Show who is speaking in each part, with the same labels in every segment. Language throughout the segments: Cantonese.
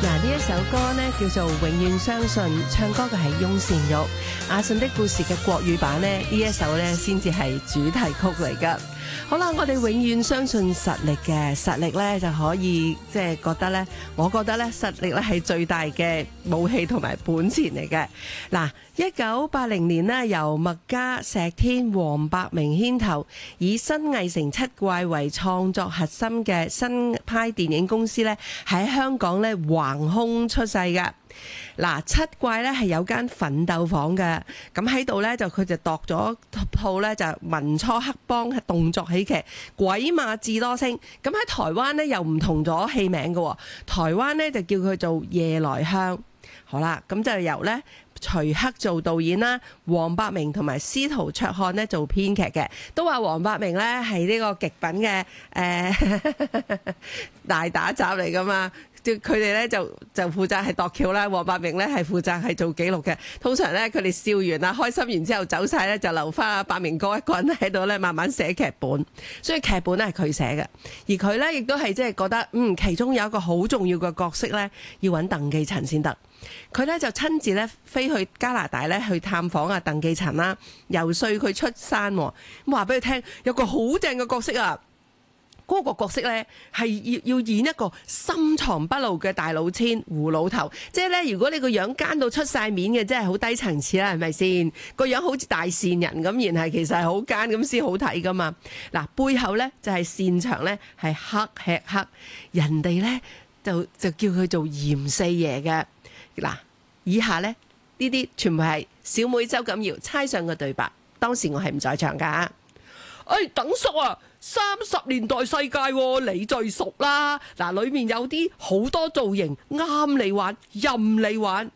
Speaker 1: 呢一首歌呢叫做《永遠相信》，唱歌嘅係翁倩玉。阿信的故事嘅國語版呢，呢一首呢先至係主題曲嚟噶。好啦，我哋永遠相信實力嘅，實力呢就可以即係覺得呢，我覺得呢實力呢係最大嘅武器同埋本錢嚟嘅。嗱，1980年呢，由麥嘉、石天、黃百鳴牽頭，以新藝城七怪為創作核心嘅新派電影公司呢，喺香港呢橫空出世㗎。嗱，七怪咧係有間奮鬥房嘅，咁喺度咧佢就度咗套咧就民初黑幫動作喜劇《鬼馬智多星》，咁喺台灣咧又唔同咗戲名嘅，台灣咧就叫佢做夜來香。好啦，咁就由咧徐克做導演啦，黃百鳴同埋司徒卓漢咧做編劇嘅，都話黃百鳴咧係呢個極品嘅大打雜嚟噶嘛。佢哋咧就負責係度橋啦，黃百鳴咧係負責係做記錄嘅。通常咧佢哋笑完啦、開心完之後走晒咧，就留翻阿百鳴哥一個人喺度咧慢慢寫劇本。所以劇本咧係佢寫嘅，而佢咧亦都係即係覺得其中有一個好重要嘅角色咧要揾鄧寄塵先得。佢咧就親自咧飛去加拿大咧去探訪阿鄧寄塵啦，游說佢出山。咁話俾佢聽有個好正嘅角色啊！嗰個角色咧係要演一個深藏不露嘅大老千胡老頭，即係咧如果你個樣奸到出晒面嘅，真係好低層次啦，係咪先？個樣好似大善人咁，然係其實係好奸咁先好睇噶嘛。嗱，背後咧就係擅長咧係黑吃黑，人哋咧就叫佢做嚴四爺嘅。嗱，以下咧呢啲全部係小妹周錦瑤猜上嘅對白，當時我係唔在場噶。等叔啊！30年代世界，你最熟啦。嗱，裏面有啲好多造型啱你玩，任你玩。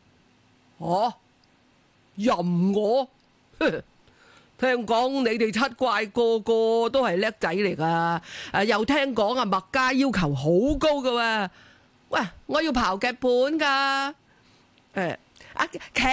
Speaker 1: 任我？聽講你哋七怪個個都係叻仔嚟噶。又聽講麥嘉要求好高噶喎。喂，我要刨劇本噶。劇